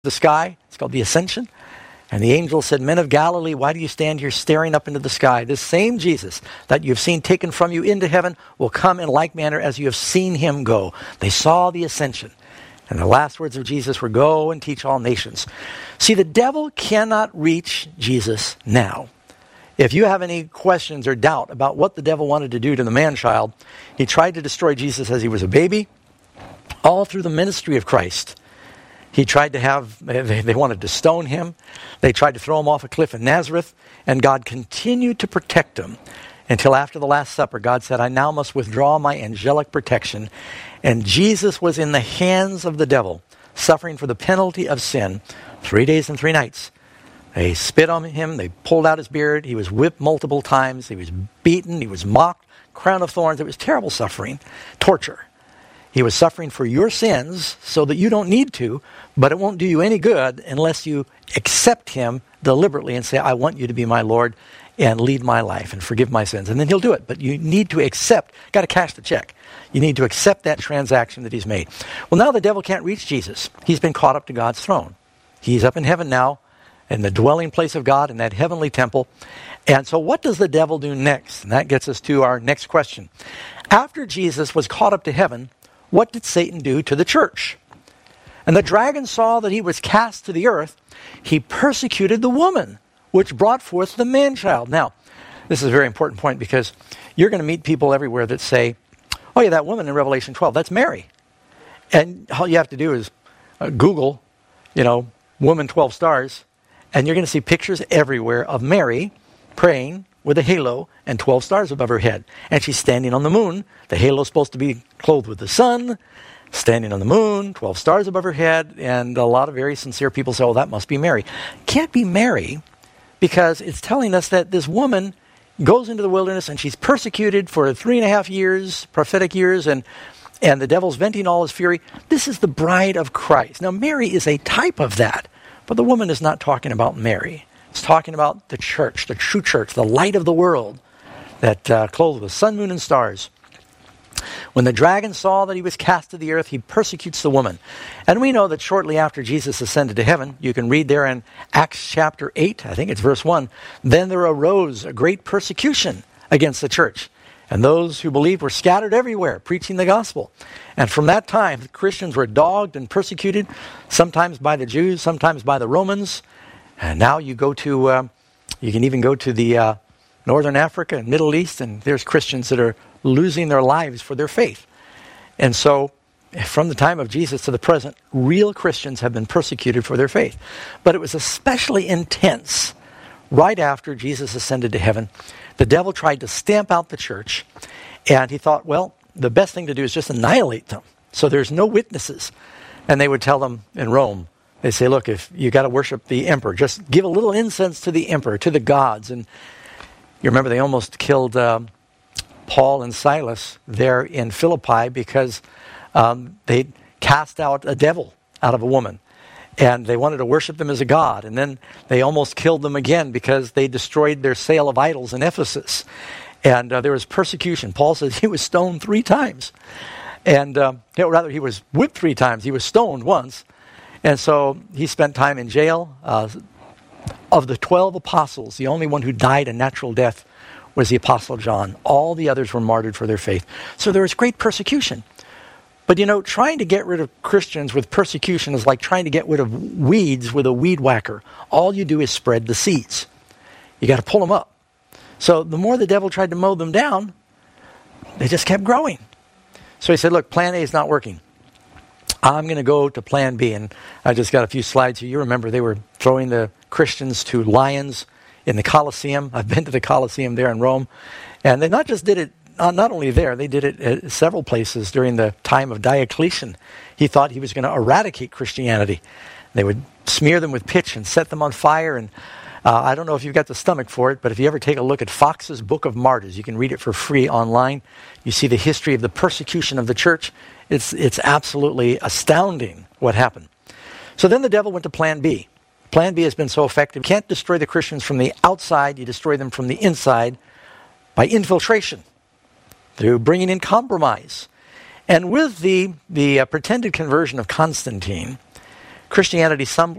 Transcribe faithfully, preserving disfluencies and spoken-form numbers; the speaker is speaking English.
the sky. It's called the Ascension. And the angel said, "Men of Galilee, why do you stand here staring up into the sky? This same Jesus that you have seen taken from you into heaven will come in like manner as you have seen him go." They saw the ascension. And the last words of Jesus were, "Go and teach all nations." See, the devil cannot reach Jesus now. If you have any questions or doubt about what the devil wanted to do to the man-child, he tried to destroy Jesus as he was a baby, all through the ministry of Christ. He tried to have, they, they wanted to stone him. They tried to throw him off a cliff in Nazareth. And God continued to protect him until after the Last Supper. God said, "I now must withdraw my angelic protection." And Jesus was in the hands of the devil, suffering for the penalty of sin, three days and three nights. They spit on him. They pulled out his beard. He was whipped multiple times. He was beaten. He was mocked. Crown of thorns. It was terrible suffering, torture. He was suffering for your sins so that you don't need to, but it won't do you any good unless you accept him deliberately and say, "I want you to be my Lord and lead my life and forgive my sins." And then he'll do it. But you need to accept, got to cash the check. You need to accept that transaction that he's made. Well, now the devil can't reach Jesus. He's been caught up to God's throne. He's up in heaven now, in the dwelling place of God, in that heavenly temple. And so what does the devil do next? And that gets us to our next question. After Jesus was caught up to heaven, what did Satan do to the church? And the dragon saw that he was cast to the earth. He persecuted the woman, which brought forth the man-child. Now, this is a very important point because you're going to meet people everywhere that say, "Oh yeah, that woman in Revelation twelve, that's Mary." And all you have to do is uh, Google, you know, woman twelve stars, and you're going to see pictures everywhere of Mary praying with a halo and twelve stars above her head. And she's standing on the moon. The halo's supposed to be clothed with the sun, standing on the moon, twelve stars above her head. And a lot of very sincere people say, "Oh, that must be Mary." Can't be Mary because it's telling us that this woman goes into the wilderness and she's persecuted for three and a half years, prophetic years, and, and the devil's venting all his fury. This is the bride of Christ. Now, Mary is a type of that, but the woman is not talking about Mary. It's talking about the church, the true church, the light of the world that uh, clothed with sun, moon, and stars. When the dragon saw that he was cast to the earth, he persecutes the woman. And we know that shortly after Jesus ascended to heaven, you can read there in Acts chapter eight, I think it's verse one, "Then there arose a great persecution against the church. And those who believed were scattered everywhere, preaching the gospel." And from that time, Christians were dogged and persecuted, sometimes by the Jews, sometimes by the Romans. And now you go to, uh, you can even go to the uh, Northern Africa and Middle East, and there's Christians that are losing their lives for their faith. And so, from the time of Jesus to the present, real Christians have been persecuted for their faith. But it was especially intense right after Jesus ascended to heaven. The devil tried to stamp out the church, and he thought, well, the best thing to do is just annihilate them. So there's no witnesses. And they would tell them in Rome, they say, "Look, if you got to worship the emperor, just give a little incense to the emperor, to the gods." And you remember they almost killed um, Paul and Silas there in Philippi because um, they cast out a devil out of a woman. And they wanted to worship them as a god. And then they almost killed them again because they destroyed their sale of idols in Ephesus. And uh, there was persecution. Paul says he was stoned three times. And uh, you know, rather, he was whipped three times. He was stoned once. And so he spent time in jail. Uh, of the twelve apostles, the only one who died a natural death was the Apostle John. All the others were martyred for their faith. So there was great persecution. But you know, trying to get rid of Christians with persecution is like trying to get rid of weeds with a weed whacker. All you do is spread the seeds. You got to pull them up. So the more the devil tried to mow them down, they just kept growing. So he said, "Look, plan A is not working. I'm going to go to plan B." And I just got a few slides here. You remember they were throwing the Christians to lions in the Colosseum. I've been to the Colosseum there in Rome. And they not just did it, uh, not only there, they did it at several places during the time of Diocletian. He thought he was going to eradicate Christianity. They would smear them with pitch and set them on fire. And uh, I don't know if you've got the stomach for it, but if you ever take a look at Fox's Book of Martyrs, you can read it for free online. You see the history of the persecution of the church. It's it's absolutely astounding what happened. So then the devil went to plan B. Plan B has been so effective. You can't destroy the Christians from the outside. You destroy them from the inside by infiltration, through bringing in compromise. And with the, the uh, pretended conversion of Constantine, Christianity some,